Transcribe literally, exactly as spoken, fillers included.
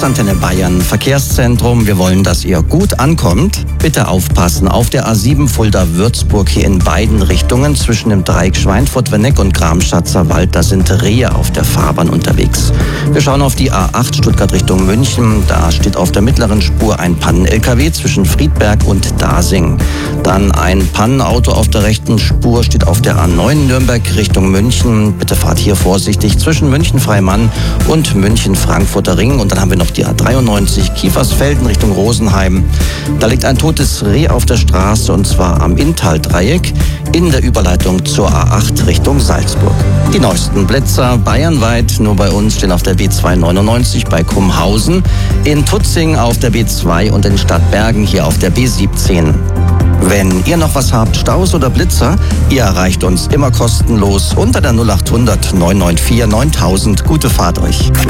ist Antenne Bayern Verkehrszentrum. Wir wollen, dass ihr gut ankommt. Bitte aufpassen. Auf der A sieben Fulda-Würzburg hier in beiden Richtungen zwischen dem Dreieck Schweinfurt-Wenneck und Gramschatzer Wald. Da sind Rehe auf der Fahrbahn unterwegs. Wir schauen auf die A acht Stuttgart Richtung München. Da steht auf der mittleren Spur ein Pannen-L K W zwischen Friedberg und Dasing. Dann ein Pannenauto auf der rechten Spur steht auf der A neun Nürnberg Richtung München. Bitte fahrt hier vorsichtig zwischen München-Freimann und München-Frankfurter Ring. Und dann haben wir noch die A dreiundneunzig Kiefersfelden Richtung Rosenheim. Da liegt ein totes Reh auf der Straße und zwar am Inntal-Dreieck in der Überleitung zur A acht Richtung Salzburg. Die neuesten Blitzer bayernweit, nur bei uns stehen auf der B zweihundertneunundneunzig bei Kumhausen, in Tutzing auf der B zwei und in Stadtbergen hier auf der B siebzehn. Wenn ihr noch was habt, Staus oder Blitzer, ihr erreicht uns immer kostenlos unter der null acht hundert neun neun vier neuntausend. Gute Fahrt euch.